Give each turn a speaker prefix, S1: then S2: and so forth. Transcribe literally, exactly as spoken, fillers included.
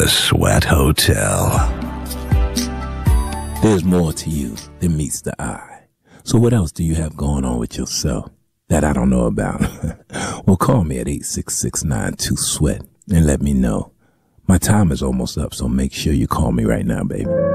S1: The Sweat Hotel.
S2: There's more to you than meets the eye. So what else do you have going on with yourself that I don't know about? Well, call me at eight six six, nine two, SWEAT and let me know. My time is almost up, so make sure you call me right now, baby.